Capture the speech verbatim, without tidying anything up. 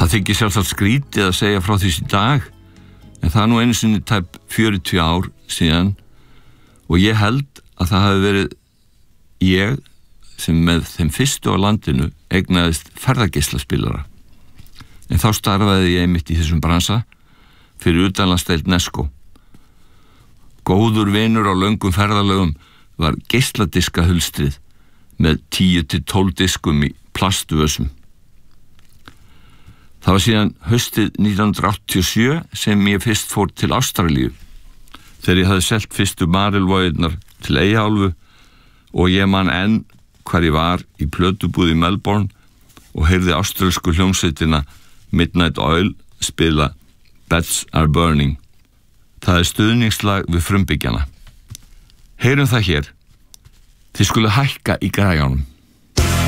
Það þykir sjálfsagt skrítið að segja frá því í dag, en það er nú einu sinni tæp fjörutíu ár síðan og ég held að það hafi verið ég sem með þeim fyrstu á landinu eignaðist ferðageislaspilara. En þá starfaði ég einmitt í þessum bransa fyrir utanlandsdeild Nesco. Góður vinur á löngum ferðalögum var geisladiskahulstrið með tíu til tólf diskum í plastvösum. Það var síðan haustið nítján hundruð áttatíu og sjö sem ég fyrst fór til Ástralíu, þegar ég hafði selt fyrstu marilvogirnar til Eyjaálfu og ég man enn hvar ég var í plötubúð í Melbourne og heyrði ástralsku hljómsveitina Midnight Oil spila Beds Are Burning. Það er stuðningslag við frumbyggjana. Heyrum það hér. Þið skulu hækka í græjunum.